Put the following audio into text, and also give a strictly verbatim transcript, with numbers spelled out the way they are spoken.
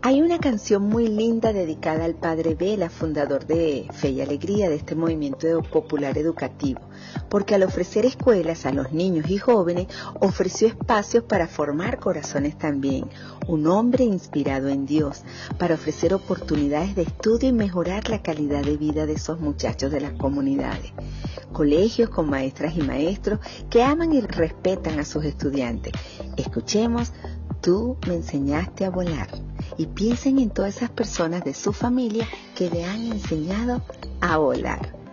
Hay una canción muy linda dedicada al Padre Vela, fundador de Fe y Alegría, de este movimiento popular educativo, porque al ofrecer escuelas a los niños y jóvenes, ofreció espacios para formar corazones también, un hombre inspirado en Dios, para ofrecer oportunidades de estudio y mejorar la calidad de vida de esos muchachos de las comunidades. Colegios con maestras y maestros que aman y respetan a sus estudiantes. Escuchemos Tú me enseñaste a volar. Y piensen en todas esas personas de su familia que le han enseñado a volar.